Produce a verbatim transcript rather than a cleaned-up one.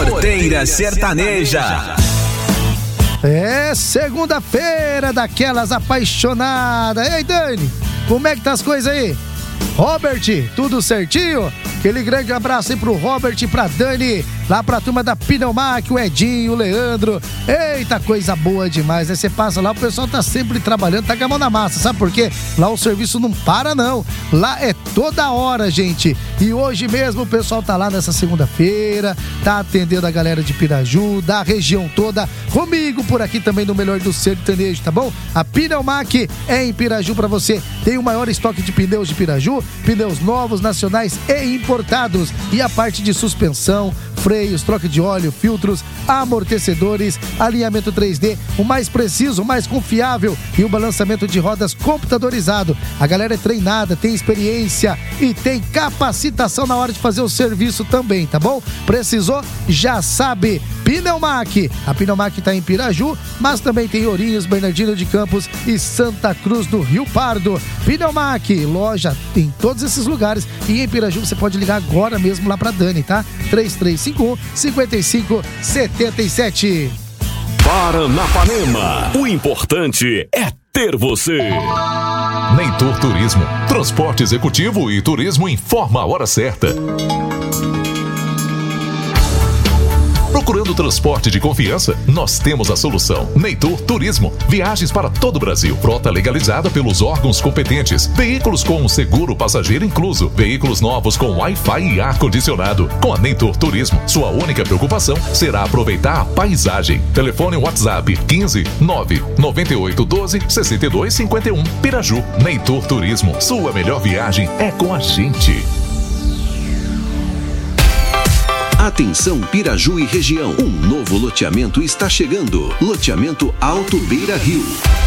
Porteira Sertaneja. É segunda-feira daquelas apaixonadas. Ei, Dani, como é que tá as coisas aí? Robert, tudo certinho? Aquele grande abraço aí pro Robert e pra Dani, lá pra turma da Pneumac, o Edinho, o Leandro. Eita, coisa boa demais, né? Você passa lá, o pessoal tá sempre trabalhando, tá com a mão na massa, sabe por quê? Lá o serviço não para, não. Lá é toda hora, gente. E hoje mesmo o pessoal tá lá nessa segunda-feira, tá atendendo a galera de Piraju, da região toda, comigo por aqui também no Melhor do Sertanejo, tá bom? A Pneumac é em Piraju pra você. Tem o maior estoque de pneus de Piraju, pneus novos, nacionais e importados. E a parte de suspensão, freios, troca de óleo, filtros, amortecedores, alinhamento três D, o mais preciso, o mais confiável e o balançamento de rodas computadorizado. A galera é treinada, tem experiência e tem capacitação na hora de fazer o serviço também, tá bom? Precisou? Já sabe. Pneumac. A Pneumac tá em Piraju, mas também tem Ourinhos, Bernardino de Campos e Santa Cruz do Rio Pardo. Pneumac, loja em todos esses lugares. E em Piraju você pode ligar agora mesmo lá pra Dani, tá? três três cinco um, cinco cinco sete sete. Paranapanema, o importante é ter você. Neytor Turismo, transporte executivo e turismo informa a hora certa. Procurando transporte de confiança? Nós temos a solução. Neytor Turismo. Viagens para todo o Brasil. Frota legalizada pelos órgãos competentes. Veículos com seguro passageiro incluso. Veículos novos com Wi-Fi e ar-condicionado. Com a Neytor Turismo, sua única preocupação será aproveitar a paisagem. Telefone WhatsApp quinze nove noventa e oito doze sessenta e dois cinquenta e um. Piraju. Neytor Turismo. Sua melhor viagem é com a gente. Atenção Piraju e região, um novo loteamento está chegando. Loteamento Alto Beira Rio.